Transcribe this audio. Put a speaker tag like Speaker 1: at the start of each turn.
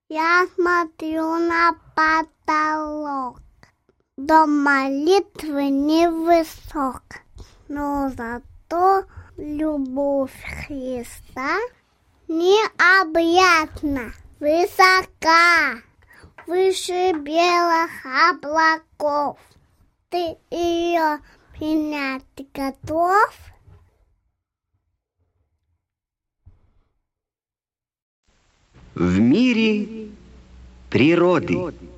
Speaker 1: Я смотрю на потолок. Дом молитвы невысок, но зато любовь Христа необъятна, высока, выше белых облаков. Ты ее принять готов?
Speaker 2: В мире природы.